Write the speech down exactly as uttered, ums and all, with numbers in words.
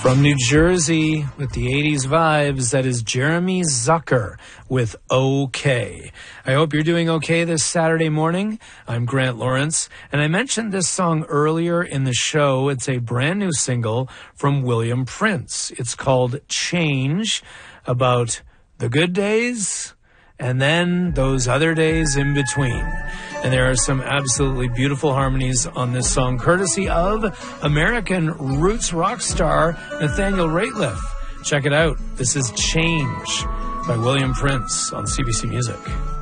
From New Jersey with the eighties vibes, that is Jeremy Zucker with OK. I hope you're doing okay this Saturday morning. I'm Grant Lawrence, and I mentioned this song earlier in the show. It's a brand new single from William Prince. It's called Change, about the good days and then those other days in between. And there are some absolutely beautiful harmonies on this song, courtesy of American roots rock star Nathaniel Rateliff. Check it out. This is Change by William Prince on C B C Music.